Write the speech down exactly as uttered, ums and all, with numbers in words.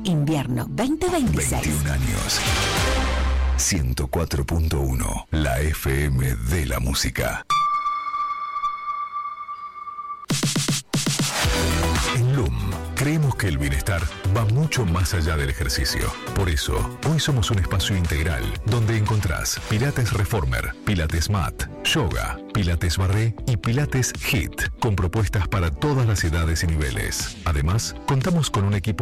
Invierno veinte veintiséis. veintiún años. ciento cuatro punto uno. La F M de la música. En L U M creemos que el bienestar va mucho más allá del ejercicio. Por eso, hoy somos un espacio integral donde encontrás Pilates Reformer, Pilates Mat, Yoga, Pilates Barré y Pilates H I I T, con propuestas para todas las edades y niveles. Además, contamos con un equipo